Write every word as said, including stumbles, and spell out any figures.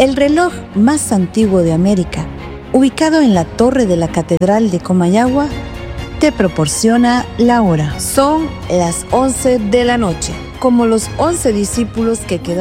El reloj más antiguo de América, ubicado en la torre de la Catedral de Comayagua, te proporciona la hora. Son las once de la noche. Como los once discípulos que quedaron